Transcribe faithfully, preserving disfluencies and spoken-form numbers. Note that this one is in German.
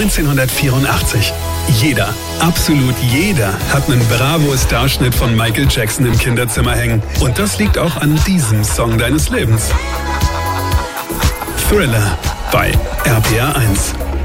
neunzehnhundertvierundachtzig. Jeder, absolut jeder hat einen Bravo-Starschnitt von Michael Jackson im Kinderzimmer hängen. Und das liegt auch an diesem Song deines Lebens. Thriller bei R P R eins.